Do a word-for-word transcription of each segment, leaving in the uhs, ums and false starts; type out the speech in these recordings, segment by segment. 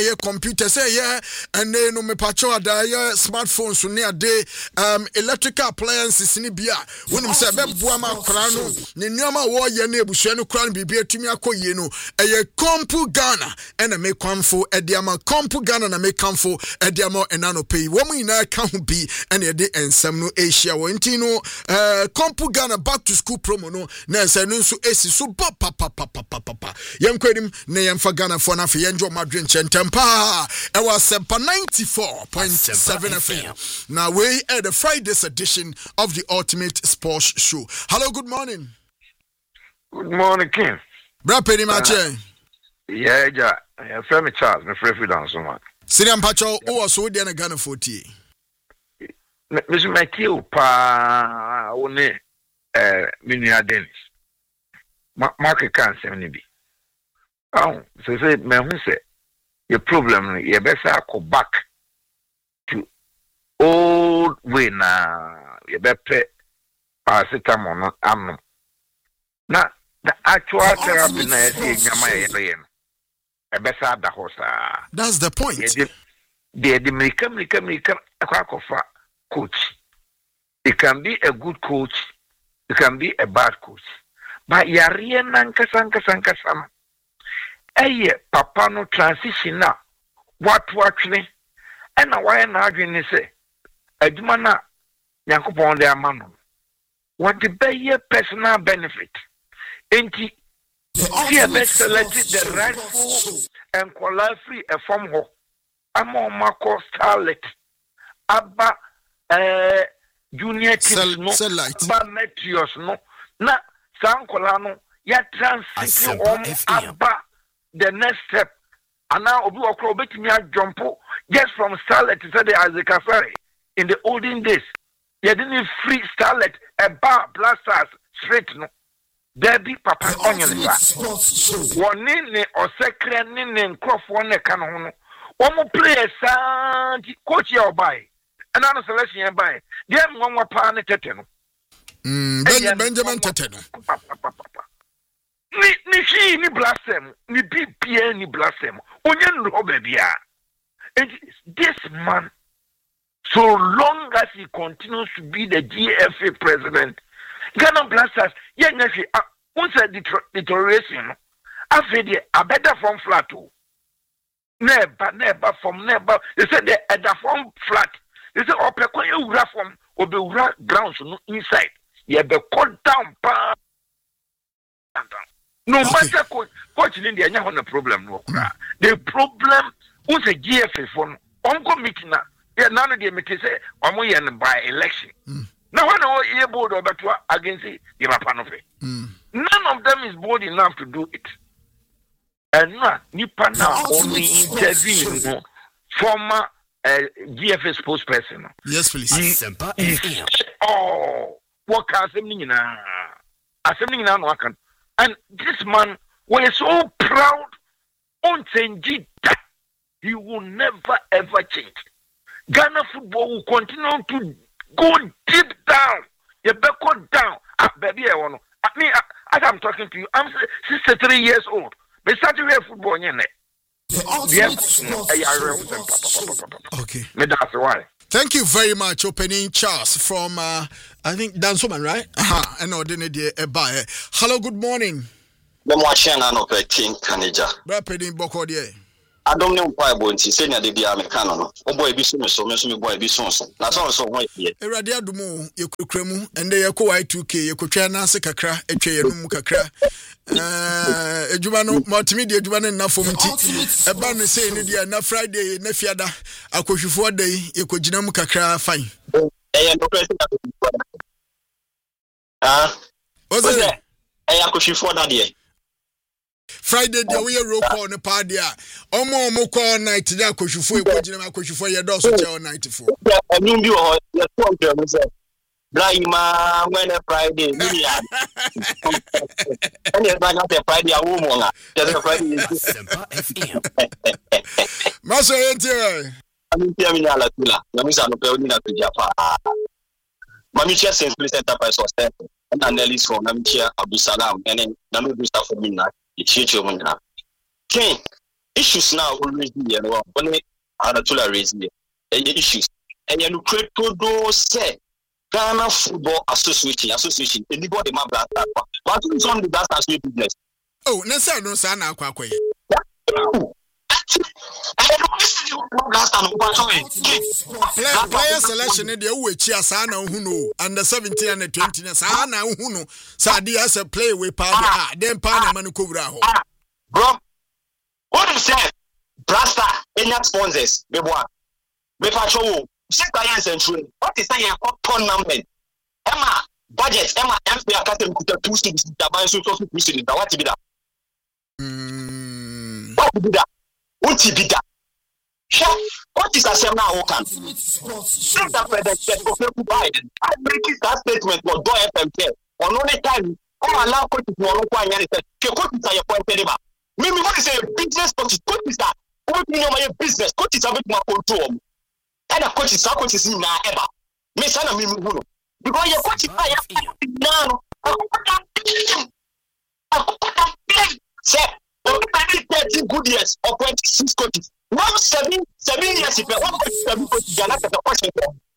ye computer say yeah and then no me pacho ada ye smartphones so ne ade um electrical appliances ni bia wonum say be boa ma kra no ne nneoma wo ye na ebusua no kra no bibia tumi akoyie no eye Compu Ghana and me kwamfo ediama Compu Ghana na me kamfo ediama enano pay wo mu ina ka ho bi and ye de ensam no Asia wo nti no uh Compu Ghana back to school promo no na say no so esi so papa papa papa papa yem kwadim na yem fa Ghana for na fe yenjo madwen chentempa e was Sempa ninety-four point seven F M. Now we at the Friday's edition of the Ultimate Sports Show. Hello, good morning. Good morning, King. Bra Penny Mache. Yeah, yeah. I'm Femi Charles, my free dance man. Siniam Pacho, oh, so we didn't Ghana forty. Mister Matthew pa one eh Minia Dennis. Market cancer ni bi. Oh, so say me hu say your problem you better go back to old way na you better paracetamol no am. Na the actual therapy na say nyama ye e better da hosa. That's the point. The the make make make akwa coach. It can be a good coach, it can be a bad coach. But yariye nankasa nkasa nkasa. Eye papa no transition na what watching and why na adwene say aduma na Yakobon de amano what the be personal benefit enti here best selected the rightful and qualify a form ho amo mako starlet aba eh junior teams no ba meteors no na sankola no ya transition on aba the next step, and now Obi Okro betimi a jumpo just from Starlet to say the Azekafari in the olden days. You didn't free Starlet a bar blasters straight no. There be papa onion. One nene or secret nene crop one canon. One more player sound coach your buy. Another selection buy. Then one more pan teteno. Benjamin Teteno. Ni ni she ni blasphemy ni B P N ni blasphemy onye no baby a and this man so long as he continues to be the G F A president Ghana Blasters ye nyashi once the deterioration after the a better from flat never never from never they said the other from flat they said opekwa you ura from obewura grounds no inside ye be cut down pa. No okay. Matter coach, coach in India, you have no problem. No, mm. The problem was a G F A phone. Ongo meeting na. Yeah, none of the meeting say, "I'm going to buy election." Mm. Now, when I hear board or better against the Rapanofe, mm. none of them is bold enough to do it. And now, Nipa now only intervene no, former uh, G F A spokesperson. Yes, please. He, he, oh, what can I say now? I say now, no, I can. And this man was so proud on changing that he will never ever change. Ghana football will continue to go deep down. You better go down. Ah, baby, I want to. I mean, as I'm talking to you, I'm sixty-three years old. But starting with football, you know. Okay. That's why. Thank you very much, Opening Charles from, uh, I think, Dansoman, right? Aha, I know, hello, good morning. The Martian and Opera King Canija. Rapiding Bokodier. I don't know why I want to say that the American. Oh, boy, be soon, so much boy be soon. That's also why here. Eradia Dumo, you could cremu, and they are quite two K, you could try Nasa Kakra, a chair, Mukakra. Uh, Jubano, multimedia, Juban enough for me. A banner saying, India, na Friday, Nefiada, I could you for day, you could Jinamukakra fine. Ah, was it? I could you for that year. Friday, the way roll call the party. Omo Moko night, the Koshufu, Koshufu, your doors on ninety-four. I mean, you are your program, Brahima, when a Friday, and you're not a Friday, a woman. There's a Friday. Master, I'm in Terminal Atula. Namisa no Pelina to Japa. Mamicha simply set up as was and Annelies for Namicha Abu Salam, and then Namu stuff for me. It's your winner. King, issues now always be and well when Anatola raise here issues and you create to say Ghana Football Association Association anybody my black but it's on the black business. Oh, no sir, no sir, now quack. Player selection in the way Chiasana Huno under seventeen and twenty Sana Huno Sadi as a play with Pada, then Pana Manukura. Bro, what is that? Brasta, any sponsors, the one. Bepacho, six clients and true. What is that? Tournament. Emma, budget, Emma, F B I Academy to two cities, the Bansu to two cities. What to be that? What to be that? What to be that? What is a seminar? Who can? Since the president of Biden, I make that statement for Do F M K. On only time, I allow coaches to know why I said, coaches are your point. Maybe what is a business coach? Coaches are opening my business. Coaches are with my control. And a coach is a coach is in now ever. Miss Anna Mimu. Because your coach is now. Say, thirty good years or twenty-six coaches. One seven, seven years if you want to seven coaches, you're not at the question.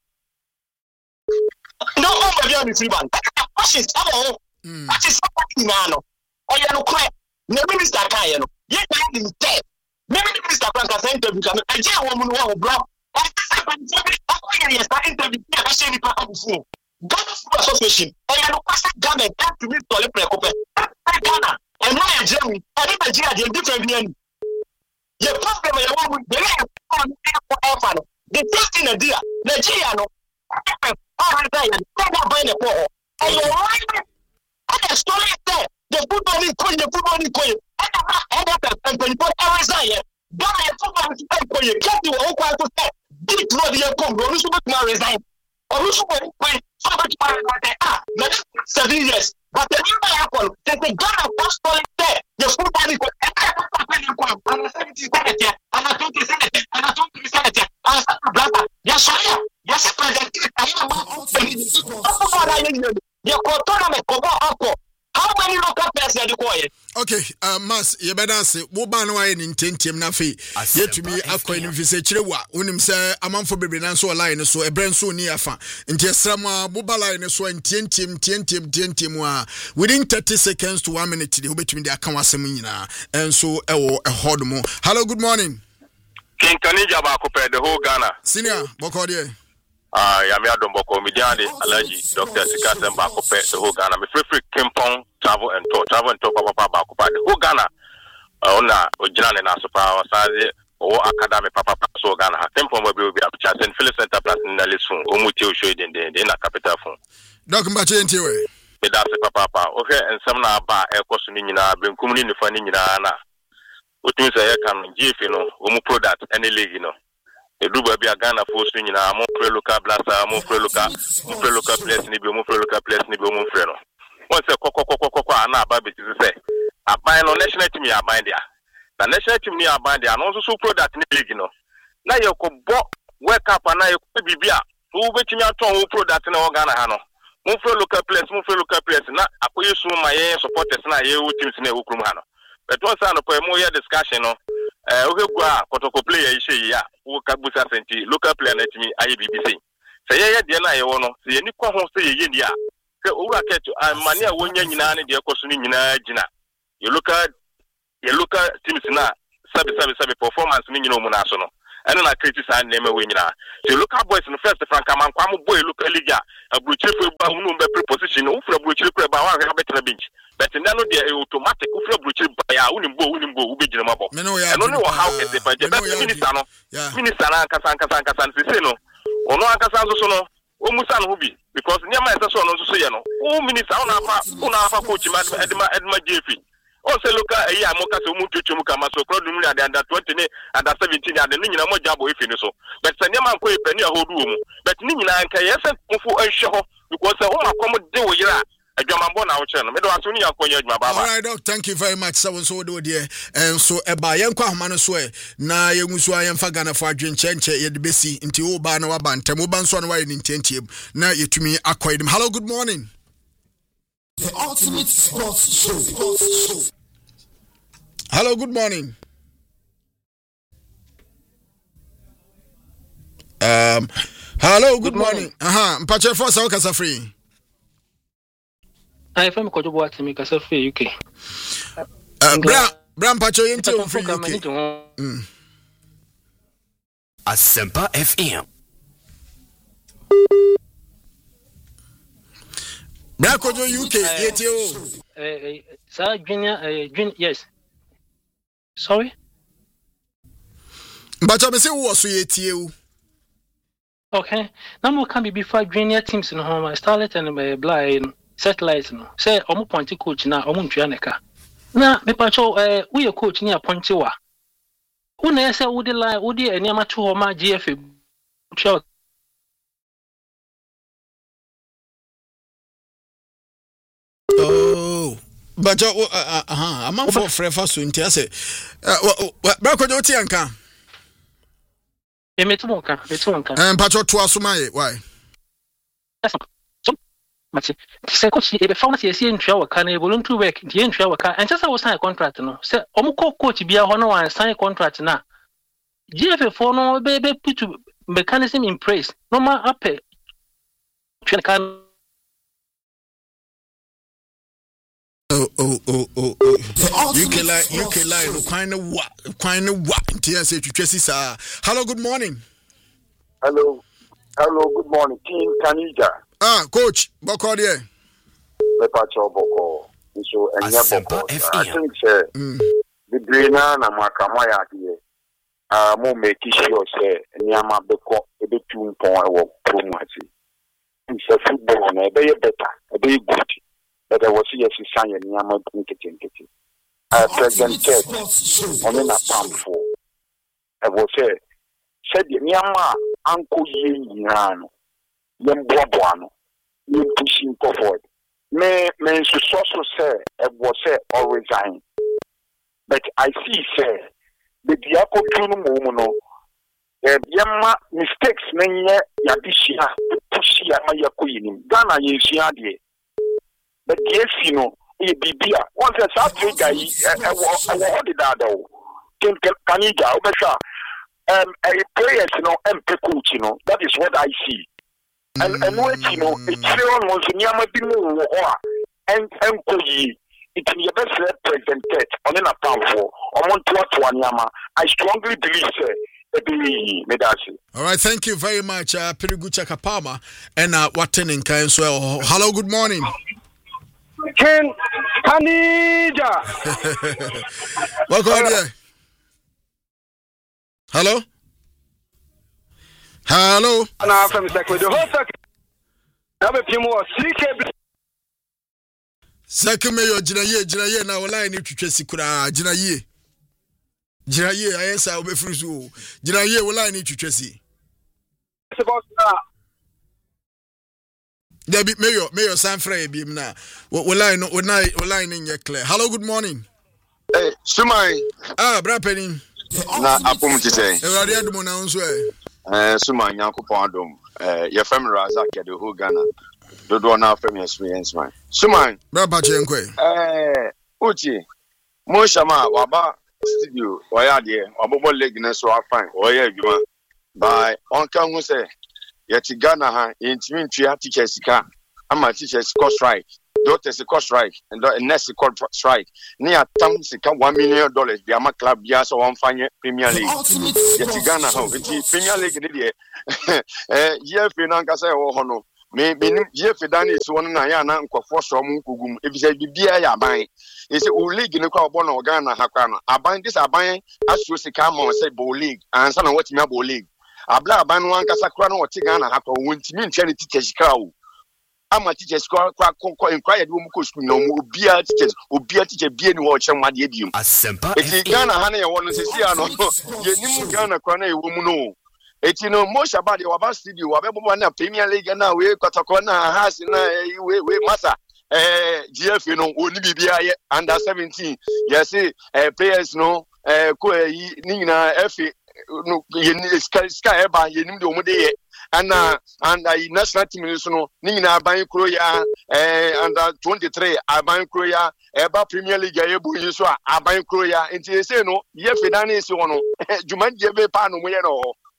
No one will be on the free band. The questions are all. That is something now. Or you're not quite. The minister can't, know. Yet I am dead. Maybe the minister can't say interview. I just want to know, bro. I yes, I interview. I say the part of the phone. Ghana Football Association. I am not passing Ghana. Come to me to the precope. Ghana. And why I Jeremy? I think Nigeria is different than your problem. You want to the the first in Nigeria, Nigeria, no. All right, there. Don't buy the poor. And you're right. And the story there. The football is going. The football is going. And the and the report every day. Ghana football is going. Get you all quite to say. Big road here come. You should not resign. Or you should wait. So much money like ah. Next seven years. But the number happen. That the Ghana first story there. The football is going. And the seventy senator. And the twenty senator. And the twenty senator. And the brother. Yes, sir. Yes, president. I am not. The tournament go up. How many local players are you? Okay, uh, Mas, you better say, Woban wine in ten team Nafi. Yet to me, a coin of Visachewa, when him say, a month for baby and so a line, so a brand so near fan. And Tiasama, Bobala and so in ten team, ten team, ten team, within thirty seconds to one minute, the between the Akawasamina and so a Hodmo. Hello, good morning. King Kanija Bakope, the whole Ghana. Senior, Bokodia. Ah, Yamia Domboko, Midiani, Allergy, Doctor Sikas and Bakope, the whole Ghana. Me free free Kimpong, travel and talk, travel and talk about Bakopa, the whole Ghana. Ona, Ojan and Asapa, Sazi, or Academy Papa, so Ghana. Kimpong will be up to St. Philip Center Plus in the list phone, Omutio showed in the in a capital phone. Doctor Machintiwe. Medasa Papa, okay, and some now bar, air costumina, been coming in funny in Anna. What means I can give you know, Omu product, any league, you know. The Duba be a Ghana force in a more local blaster, more local, more local place, Nibu, more local place, Nibu, more friend. Once a coco coco coco, and a baby to say, I buy no national team, I bind there. The national team near bind there, and also so product in the league, you know. Now you could wake up and I could be beer. Who wait me out on product in our Ghana, Hano. More local place, more local place, not I could use my supporters now, you teams in the Ukrumano. But once I know more discussion, no. Eh, we go a kotoko player issue ya. We kabusa senti local player na timi I B B C. Say ye de na ye wono. Say ni kwa ho say ye dia. Say owura keto amane a wonya nyina ne de koso ni nyina gina. You look at you look at teams na sabi sabi sabi performance ni nyina mu na so no. Eno na criticize na me we nyina. So local boys no first frank am kwa mo boy local league a abruchire fe ba hunu be preposition no ufra abruchire kura ba wa ha betra bench. But now the automatic ufra bruchiri ya unimbo unimbo ubejina mabo. Eno ne wo how ke se pa je be minister no. Minister na nkasa nkasa nkasa se no. Ono nkasa so no. O musa no bi because nyama ese so no so ye no. O minister ona afa ona afa coach ma edma edma jefi. O se loka eyi amoka so mu twetwe mu kama so crowd mu ade under twenty ne under seventeen ade no nyina mo jabo efi ni so. But se nyama nko epani a hodu mu. But ni nyina nka yese mfu ehwe ho because o makom de wo yira. Alright, Doc, thank you very much. So so do dear. And so eba yenkwa homa so e na yengusu ayemfa Ghana for adwenchenche ye de besi nti wo ba na waba ntem wo ba nso na waye ntentiem na yetumi akoyedem. Hello, good morning. The ultimate sports show. Sports show. Hello, good morning. Um, hello, good, good morning. Aha, mpache for sa kasa free. I fam ko jobo atimi kasa free U K. Uh, bra, bra mpache yenti on free U K. Mm. Asempa F M. Bra ko jo U K yeti o. Eh, sir, junior, eh, junior, yes. Sorry. Mpache me say wo so yeti o. Okay. Now we can be before junior teams in home. Starlet and uh, blind satellites. No. Say, omu pointy coach na omu ntuaneka. Na me pacho eh we coach ni appointy wa. Who na say wo de line wo de eniama to home ma G F A. Oh, but uh uh I'm for frefa so ntia say. Uh bra ko jo ti anka. E metu monka, metu monka. Eh pacho to asoma why? So much. Say coach e be found say say ntwa waka na voluntary work, the ntwa waka. And just say we sign contract no. Say omo coach bia ho no wan sign contract na. G F A for no be be put mechanism in place. No ma ape. Can Oh oh oh oh oh. You can like you can like no kind of what kind of what until say to Tracy sir. Hello, good morning. Hello. Hello, good morning. King Kanija. Ah, coach, Boko there. Le Pacho Boko. So enya Boko. I think say the brainer na makamaya here. Ah, mo make sure say nyama beko e be two pon e wo promote. It's a football na e be better, e be good. But I was here to sign a Yama Tinketing. I presented on a palm for. I was here. Said Yama Uncle Yin Yan, Yam Bobuano, you pushing forward. May may also say it was say or resign. But I see, say, the Diaco Tuno Yama mistakes, Nanya Yabishia, Pushia Mayakuin, Ghana Yishiadi. But yes, you know, a Bibia. Once a subject, I wanted that though. Can Canada, Obesha, um, a players, you know, and coach, you know, that is what I see. And and what you know, it's still was Yama Bimu or and and Koyi. It's your best represented on an account for on one to one Yama. I strongly believe, sir. All right, thank you very much, uh, Pirigucha Kapama, and uh, Watten in Kanswell. Hello, good morning. Ken Kanija. Welcome uh, there. Hello? Hello? Now from second the whole second. Have a few more C K B. Second mayor Jinaye Jinaye na wala ni twetwesi kura Jinaye. Jinaye ayesa obefruzu. Jinaye wala ni twetwesi. Debbie Mayor, Mayor Sanfrey, be now. What will I know? When I will I in your clear. Hello, good morning. Hey, Sumai. Ah, Brapping. Na apum to say. The radio announce way. Eh, Sumai, Yanko Pondom. Eh, your family Razak at the whole Ghana. Do do now from your experience, man. Sumai. Brapachenkwe. Eh, Uchi. Moshama, Waba studio, Oyadie, Obobo leg in a so fine, Oya Juma. By Uncle who say. Yeti Ghana ha intimi ntwa teachers sika ama teachers cost strike doctors cost strike and nurse cost strike ni atam sika one million dollars bi ama club bia so won fanye Premier League yeti Ghana ha enti Premier League ni de eh G F A na nkasa e wo ho no me me G F A dan is won na ya na nkofo so mu nkogum ebisa bibia ya ban ese o league ni kwa obo na Ghana ha kwa no aban this aban aso sika mo say bo league ansa na what me bo league abla aban wan kasa kura no wote Ghana ha ko wontimi ntwa ne teachers kra o ama teachers kwa kwa inquired wo mu ko school no mu obia teachers obia teacher bia ni wo chem ade bium eti Ghana ha na ye wono sesi ano ye nim Ghana kwa na ye wo mu no eti no mo shaba de waba studio wabe bo na Premier League na we kotoko na has na we we masa eh G F no oni bibia ye under seventeen yes eh players no eh ko yi ni nyina F no ye sky sky eba ye nim de omo de ye ana and I national team so no ni nyina aban kro ya eh under twenty-three aban kro ya eba Premier League ye bu yi so aban kro ya enti say no ye fedane si wono juma je be pa no mo ye no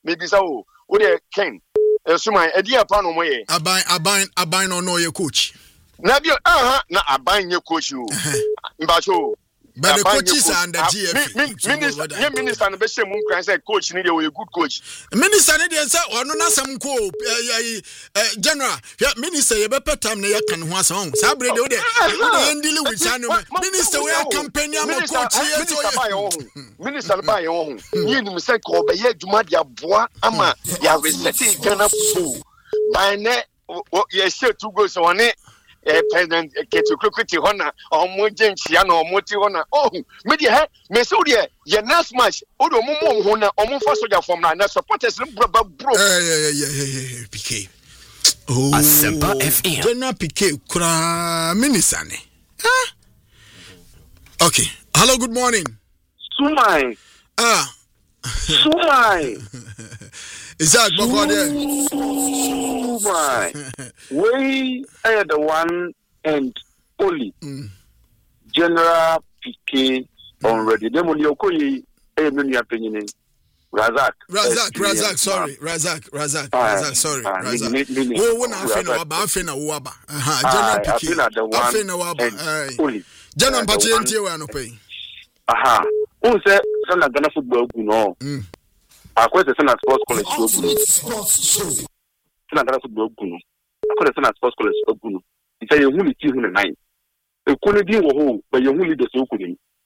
maybe so wo de Ken Suma e dia pa no moye aban aban aban no no ye coach na bi aha na aban ye coach o mbacho but the coaches are under G F minister ye minister no be share mu kran say coach ni dey we good coach minister ni dey say ono na sam ko general minister ye be petam na ye kan ho asam sa brede wo de wo de ndili with channel minister we campaign am coach ye so minister ba ye ho ye ni say ko be ye adwuma dia boa ama ya reset Ghana football by ne ye share two goals on it President Ketukriti Hona or Mojenchiano or Moti Hona. Oh, media, Mesudia, your next match, Odo Momo Hona or Mofasoja from Nana supporters, bro. Yeah, yeah, yeah, yeah, P K. Oh, Asempa F M. General P K, Kura Minisani. Huh? Okay. Hello, good morning. Sumai. Ah. Sumai. Is that before there? Sumai. We are the one and only mm. General P K already. Them on your koi, eh, many opinion. Razak. Razak, Razak, sorry. Razak, Razak, Razak, sorry. Razak. Oh, when I feel about, I feel about, General P K. I feel about, General Pachienti, we are not paying. Aha. Who said, son of Ghana football, you know? I quite a son of sports college. Son of Ghana football, you know. I quite a son of sports college. You know. It's a only two hundred nine. The quality of whole, but you only the so good.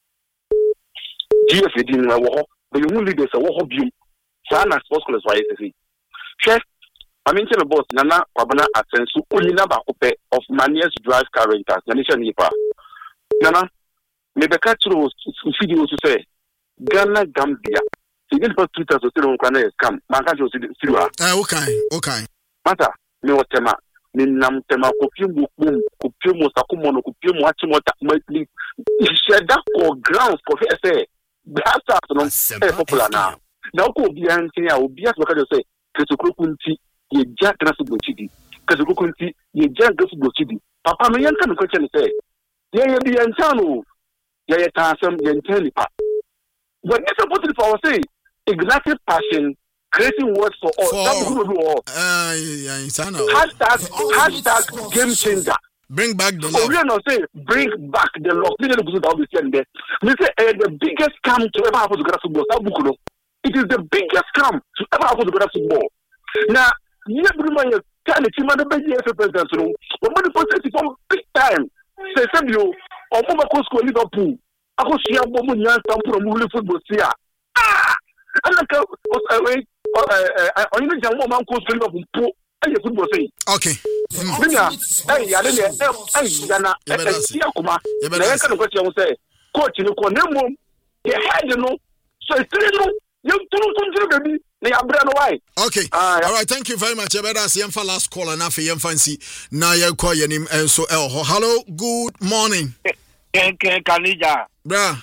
G F A didn't know, but you only the so of you. Son of sports college, why is it? Chef, I mean, tell about Nana Pabana Asensu, only number of manias drive car renters, the nation Nipa. Nana. Maybe catch those videos to say Ghana Gambia. You get for two thousand still on Canada come. Man can't just see her. Ah, okay, okay. Mata, me what tema. Me nam tema kopium boom, kopium sakumono, kopium wachimota. Me share that for grounds for say. That's not very popular now. Now ko bi anti ya obi as because say Ketukroti ye ja transfer chidi. Ketukroti ye ja transfer chidi. Papa me yan kan question say. Ye ye bi antano. Yeah, some gently. But it's supposed to for say igniting passion, creating words for all. That's good to all. Uh, yeah, hashtag, hashtag game changer. Bring back the love. Oh, we are not saying bring back the love. We don't understand that. We say uh, the biggest scam to ever happen to Ghana football. It is the biggest scam to ever happen to Ghana football. Now, you have to remember kind of team and the best president. But when the process is big time, say Fabio. Or mama ko school Liverpool. Ako siya bo mo nyan tampuro mo football siya. Ah! Anaka eh eh on you jam mo man ko school Liverpool po ay football say. Okay. Binya eh ya le eh yana eh siya kuma. Na yan kan ko siya mo say coach ni ko nemo ye head no so three no you tunu tunu baby. Okay. Uh, all right. Thank you very much. That's the last call and after fancy. Now you call your name and so hello. Good morning. Kanija. Bra.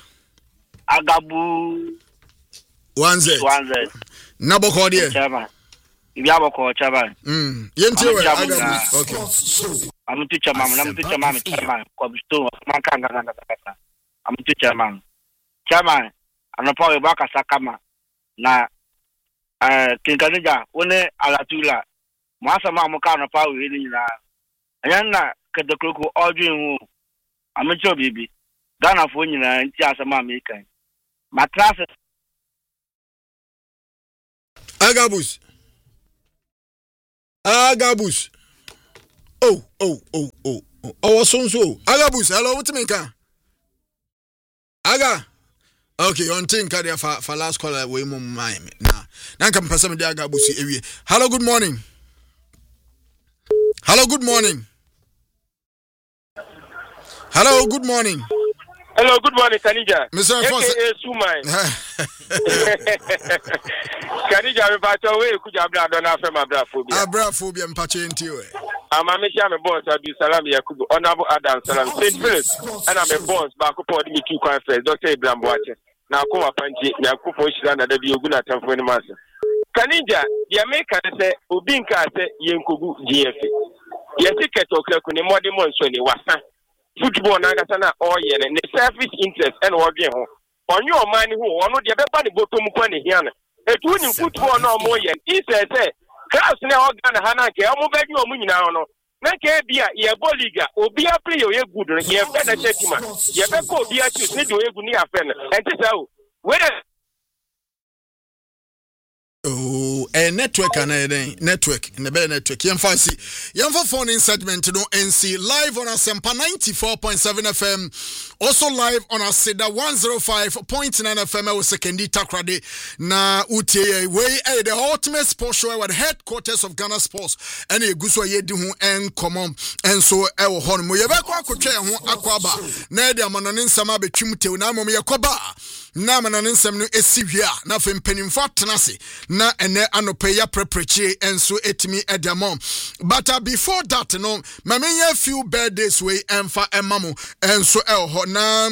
Agabu. Wanze. Wanze. Naboko dia. Chama. Ibiaboko chama. Mm. Yentewe Agabu. Okay. I'm teacher mama. I'm teacher mama. Chama. Kobisto. Mankanga nganga nganga. I'm teacher mama. Chama. Anapo ibaka sakama. Na eh kinkanija one alatula mwasa ma muka na pa we ni na ayanna Ketukroti odwin hu amecho bibi Ghana fo nyina nti asema American matras Agabus Agabus oh oh oh oh oh so so Agabus hello what me kan Aga okay, on think there for for last caller we mum mine. Nah. Now come person me Agabusi ewie. Hello, good morning. Hello, good morning. Hello, good morning. Hello, good morning, Kanija. Mister Fonse. Sumai. Kanija me pato we ku jabla do na fe mabra phobia. Abra phobia mpache enti we. Ama me sha me boss Abdul Salam Yakubu, Honorable Adam Salam, Saint Philip, and I'm a boss back up on the two conference, Doctor Ibrahim Boache. Now come up and Yakubu Shirana de Bioguna Tamfoni Master. Kanija, the American say, Ubinka say, Yenkugu G F A. Your ticket to clerk on the modern monsoon, Wasa. Football Nagasana, or yen, and the selfish interest and working home. On your money, who are not the other bottom money here. It wouldn't put one or more yet. He said, class now gonna hanake, I'm over you now. Nake bia ye boliga obi a play ye good ye fe na chetima ye be ko obi a choose need we egu ni afen enti sao where oh a network and a network in the better network yam fancy yam for phone in segment no N C live on Asempa ninety-four point seven F M, also live on Aseda one oh five point nine F M with Sekendi Takrade na utie way eh the ultimate sports show at headquarters of Ghana Sports and a good so ye di ho en common and so e wo ho no ye be kwa akotwe ho akwaba na de amanonin nsama betwimte na mom ye koba na amanonin nsam no esihia na fe mpanimfo atenase na ene anope ya preprechi enso etimi edamom but uh, before that no mamenye few birthdays we emfa emamo enso elho na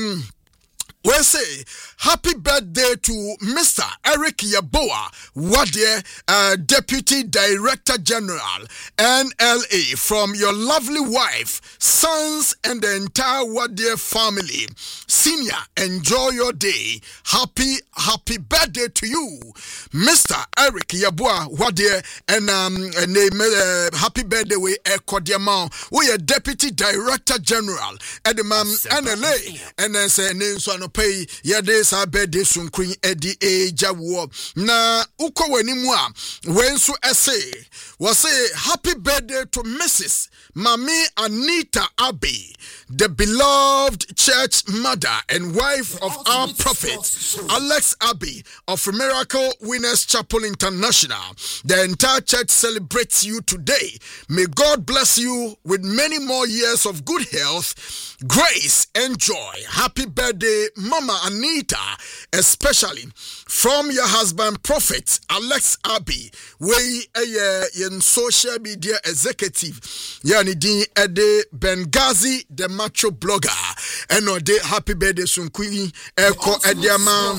we say happy birthday to Mister Eric Yaboa Wadie, uh, Deputy Director General N L A, from your lovely wife, sons, and the entire Wadie family. Senior, enjoy your day. Happy, happy birthday to you, Mister Eric Yaboa Wadie, and um, name uh, happy birthday we Ekodiamau. We are Deputy Director General at the man N L A, and then say name so no pay ya days our birthday soon queen Eddie A Jawo na uko wenimu a wenso essay was say happy birthday to Missus Mami Anita Abbey, the beloved church mother and wife of our prophet Alex Abbey of Miracle Winners Chapel International. The entire church celebrates you today. May God bless you with many more years of good health, grace, and joy. Happy birthday, Mama Anita, especially from your husband prophet Alex Abbey, way a in social media executive yani din Ede Benghazi, the macho blogger, and no day happy birthday soon queen Eko Ediama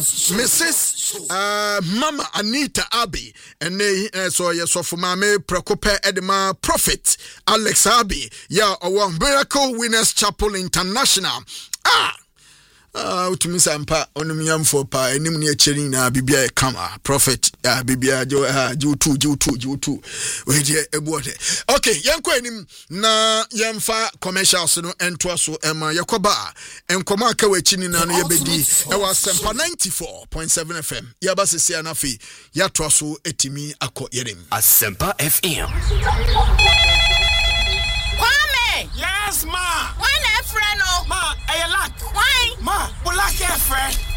Missus uh, Mama Anita Abbey, and they uh, so yes so for mame Prekope Edema prophet Alex Abbey, yeah, our Miracle Winners Chapel International. Ah, ah, utumi sampa onumiam for pa enim ne echeri na bibia kama prophet ah bibia jo ah ju tu ju tu ju tu we je ebuode. Okay, yanko enim na yemfa commercials no ento so ema yakoba enkomo aka wachini na no yebedi e wa Asempa ninety-four point seven F M yaba sesi anafi yato so etimi akọ yerem Asempa F M. Yes, ma. Why not friend? Ma, I like. Why? Ma, black friend.